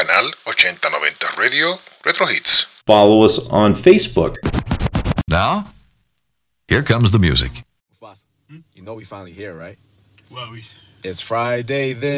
canal 8090 Radio Retro Hits. Follow us on Facebook. Now, here comes the music. You know we finally here, right? Well, It's Friday then.